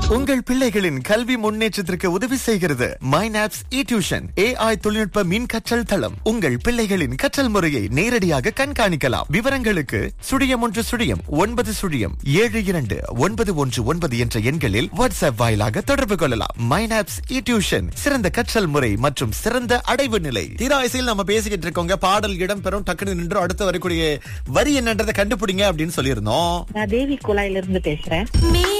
உங்கள் பிள்ளைகளின் கல்வி முன்னேற்றத்திற்கு உதவி செய்கிறது மைனாப்ஸ் டியூஷன். AI தொழில்நுட்ப மின் கற்றல் தளம். உங்கள் பிள்ளைகளின் கற்றல் முறையை நேரடியாக கண்காணிக்கலாம். விவரங்களுக்கு *1 என்ற எண்களில் வாட்ஸ்அப் வாயிலாக தொடர்பு கொள்ளலாம். மைனாப்ஸ் டியூஷன், சிறந்த கற்றல் முறை மற்றும் சிறந்த அடைவு நிலை. தீராயசில் நம்ம பேசிக்கிட்டு இருக்கோங்க. பாடல் இடம் பெறும், டக்குனு நின்று அடுத்து வரக்கூடிய வரி என்னன்றதை கண்டுபிடிங்க அப்படின்னு சொல்லியிருந்தோம். நான் தேவி குழாயில இருந்து பேசுறேன்.